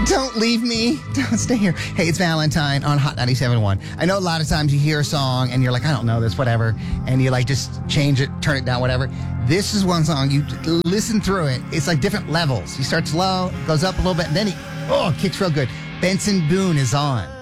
Don't leave me. Don't stay here. Hey, it's Valentine on Hot 97.1. I know a lot of times you hear a song and you're like, I don't know this, whatever. And you like just change it, turn it down, whatever. This is one song. You listen through it. It's like different levels. He starts low, goes up a little bit, and then he kicks real good. Benson Boone is on.